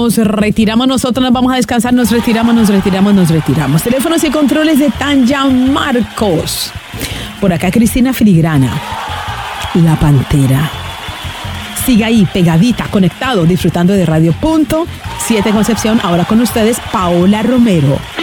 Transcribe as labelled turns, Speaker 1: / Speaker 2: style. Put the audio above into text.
Speaker 1: nos retiramos, nosotros nos vamos a descansar, nos retiramos. Teléfonos y controles de Tanya Marcos. Por acá Cristina Filigrana, la Pantera. Siga ahí, pegadita, conectado, disfrutando de Radio Punto 7 Concepción. Ahora con ustedes, Paola Romero.